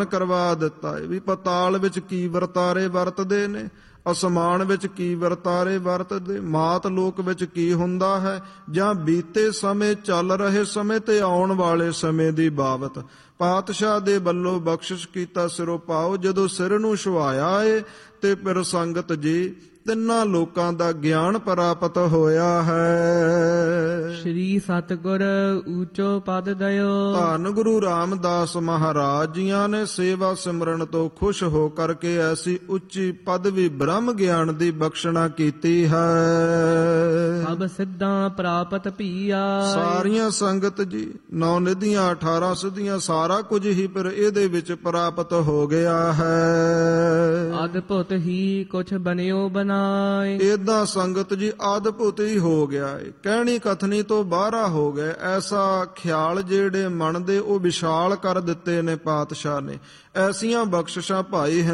ਕਰਵਾ ਦਿੱਤਾ ਏ ਵੀ ਪਤਾਲ ਵਿੱਚ ਕੀ ਵਰਤਾਰੇ ਵਰਤਦੇ ਨੇ, ਅਸਮਾਨ ਵਿੱਚ ਕੀ ਵਰਤਾਰੇ ਵਰਤਦੇ, ਮਾਤ ਲੋਕ ਵਿੱਚ ਕੀ ਹੁੰਦਾ ਹੈ, ਜਾਂ ਬੀਤੇ ਸਮੇਂ, ਚੱਲ ਰਹੇ ਸਮੇਂ ਤੇ ਆਉਣ ਵਾਲੇ ਸਮੇਂ ਦੀ ਬਾਬਤ ਪਾਤਸ਼ਾਹ ਦੇ ਵੱਲੋਂ ਬਖਸ਼ਿਸ਼ ਕੀਤਾ ਸਿਰੋਂ ਪਾਓ। ਜਦੋਂ ਸਿਰ ਨੂੰ ਛੁਹਾਇਆ ਏ ਤੇ ਫਿਰ ਸੰਗਤ ਜੀ ਤਿੰਨਾਂ ਲੋਕਾਂ ਦਾ ਗਿਆਨ ਪ੍ਰਾਪਤ ਹੋਇਆ ਹੈ। ਸ਼੍ਰੀ ਸਤਿਗੁਰ ਊਚੋ ਪਦ ਦਇਓ। ਧੰਨ ਗੁਰੂ ਰਾਮਦਾਸ ਮਹਾਰਾਜ ਜੀਆਂ ਨੇ ਸੇਵਾ ਸਿਮਰਨ ਤੋਂ ਖੁਸ਼ ਹੋ ਕਰਕੇ ਐਸੀ ਉੱਚੀ ਪਦਵੀ ਬ੍ਰਹਮ ਗਿਆਨ ਦੀ ਬਖਸ਼ਣਾ ਕੀਤੀ ਹੈ। ਸਭ ਸਿੱਧਾਂ ਪ੍ਰਾਪਤ ਭੀਆ। ਸਾਰੀਆਂ ਸੰਗਤ ਜੀ 9 ਨਿਧੀਆਂ 18 ਸਿੱਧੀਆਂ ਸਾਰਾ ਕੁਝ ਹੀ ਫਿਰ ਇਹਦੇ ਵਿੱਚ ਪ੍ਰਾਪਤ ਹੋ ਗਿਆ ਹੈ। ਅਦਭੁਤ ਹੀ ਕੁਛ ਬਨਿਓ ਬਣਾਏ। ਏਦਾਂ ਸੰਗਤ ਜੀ ਅਦਭੁਤ ਹੀ ਹੋ ਗਿਆ ਏ, ਕਹਿਣੀ ਕਥਨੀ ਤੋਂ ਬਾਹਰਾ ਹੋ ਗਏ। ਐਸਾ ਖਿਆਲ ਜਿਹੜੇ ਮਨ ਦੇ ਉਹ ਵਿਸ਼ਾਲ ਕਰ ਦਿੱਤੇ ਨੇ ਪਾਤਸ਼ਾਹ ਨੇ। ਐਸੀਆਂ ਬਖਸ਼ਿਸ਼ਾਂ ਭਾਈ